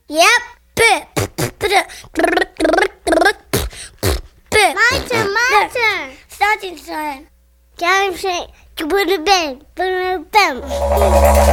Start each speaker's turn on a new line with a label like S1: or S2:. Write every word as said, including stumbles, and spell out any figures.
S1: Yep. My turn, my turn.
S2: Starting time.
S1: Time to put a bed, put a bed.